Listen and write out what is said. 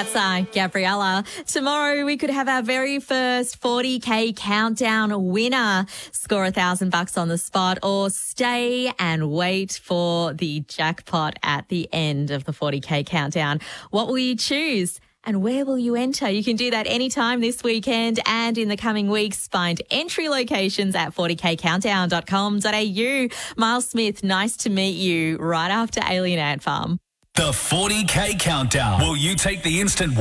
That's Gabriella. Tomorrow we could have our very first 40K countdown winner. Score $1,000 on the spot or stay and wait for the jackpot at the end of the 40K countdown. What will you choose? And where will you enter? You can do that anytime this weekend and in the coming weeks. Find entry locations at 40kcountdown.com.au. Miles Smith, nice to meet you right after Alien Ant Farm. The 40K Countdown. Will you take the instant